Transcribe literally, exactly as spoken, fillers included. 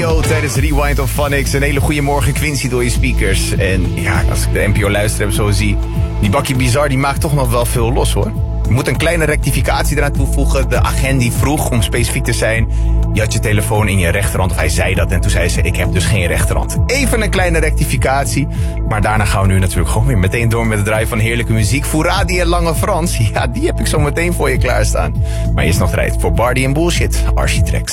radio tijdens Rewind of Phonics. Een hele goede morgen, Quincy, door je speakers. En ja, als ik de N P O luister heb zo zie, die bakje bizar die maakt toch nog wel veel los, hoor. Je moet een kleine rectificatie eraan toevoegen. De agent die vroeg, om specifiek te zijn, je had je telefoon in je rechterhand, of hij zei dat en toen zei ze, ik heb dus geen rechterhand. Even een kleine rectificatie, maar daarna gaan we nu natuurlijk gewoon weer meteen door met het draaien van heerlijke muziek. Fouradi en Lange Frans, ja, die heb ik zo meteen voor je klaarstaan. Maar eerst nog tijd voor Bardi en Bullshit, Archie Tracks.